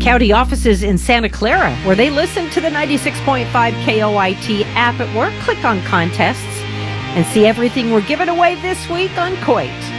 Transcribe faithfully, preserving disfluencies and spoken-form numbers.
county offices in Santa Clara, where they listen to the ninety-six point five K O I T app at work. Click on contests and see everything we're giving away this week on Coit.